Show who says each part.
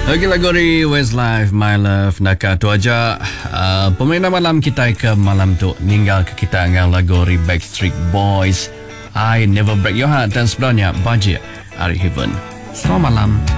Speaker 1: Lagi lagu dari Westlife, My Love. Nak tu aja pemerintah malam kita ke malam tu ninggal ke kita dengan lagu dari Backstreet Boys, I Never Break Your Heart, dan sebelumnya Budget, Ari Heaven. Selamat malam.